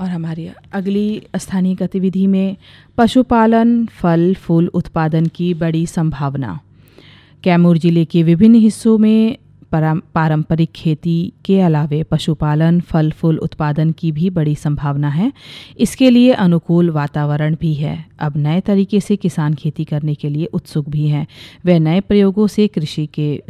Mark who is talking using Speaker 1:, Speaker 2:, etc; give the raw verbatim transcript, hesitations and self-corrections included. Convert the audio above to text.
Speaker 1: और हमारी अगली स्थानीय गतिविधि में पशुपालन, फल फूल उत्पादन की बड़ी संभावना। कैमूर जिले के विभिन्न हिस्सों में पारंपरिक खेती के अलावे पशुपालन, फल फूल उत्पादन की भी बड़ी संभावना है। इसके लिए अनुकूल वातावरण भी है। अब नए तरीके से किसान खेती करने के लिए उत्सुक भी हैं। वे नए प्रयोगों से कृषि के